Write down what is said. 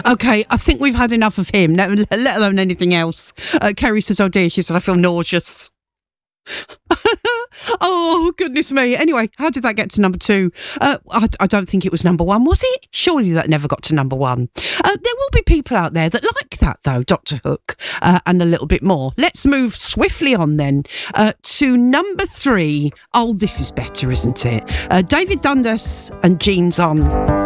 Okay, I think we've had enough of him, let alone anything else. Kerry says, oh dear, she said, I feel nauseous. Oh, goodness me. Anyway, how did that get to number 2? I don't think it was number 1, was it? Surely that never got to number 1. There will be people out there that like that, though, Dr. Hook, and a little bit more. Let's move swiftly on then to number 3. Oh, this is better, isn't it? David Dundas and Jeans On.